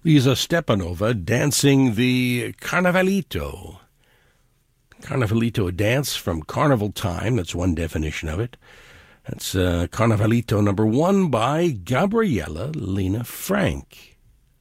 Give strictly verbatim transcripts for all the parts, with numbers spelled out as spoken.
Lisa Stepanova dancing the Carnavalito. Carnavalito, a dance from carnival time. That's one definition of it. That's uh, Carnavalito number one by Gabriela Lena Frank.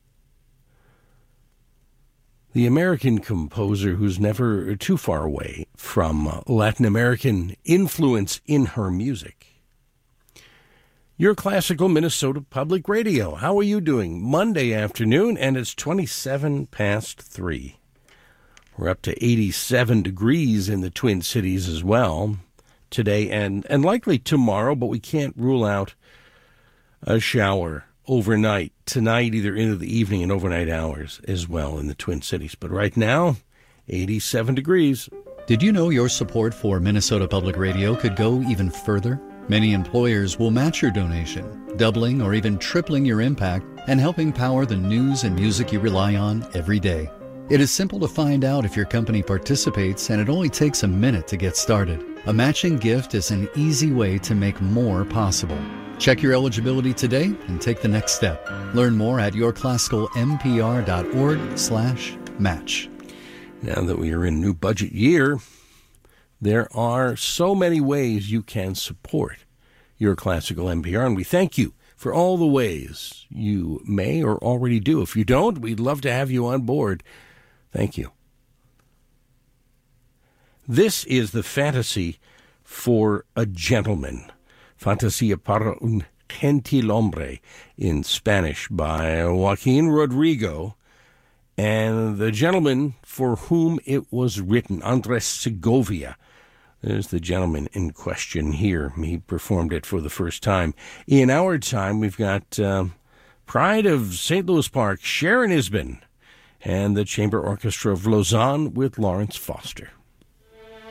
The American composer who's never too far away from Latin American influence in her music. Your Classical Minnesota Public Radio. How are you doing? Monday afternoon, and it's twenty-seven past three. We're up to eighty-seven degrees in the Twin Cities as well today and, and likely tomorrow, but we can't rule out a shower overnight tonight, either into the evening and overnight hours as well in the Twin Cities. But right now, eighty-seven degrees. Did you know your support for Minnesota Public Radio could go even further? Many employers will match your donation, doubling or even tripling your impact and helping power the news and music you rely on every day. It is simple to find out if your company participates, and it only takes a minute to get started. A matching gift is an easy way to make more possible. Check your eligibility today and take the next step. Learn more at yourclassicalmpr.org slash match. Now that we are in a new budget year, there are so many ways you can support Your Classical N P R, and we thank you for all the ways you may or already do. If you don't, we'd love to have you on board. Thank you. This is the fantasy for a gentleman. Fantasía para un gentilhombre in Spanish by Joaquin Rodrigo. And the gentleman for whom it was written, Andres Segovia. There's the gentleman in question here. He performed it for the first time. In our time, we've got uh, Pride of Saint Louis Park, Sharon Isbin, and the Chamber Orchestra of Lausanne with Lawrence Foster.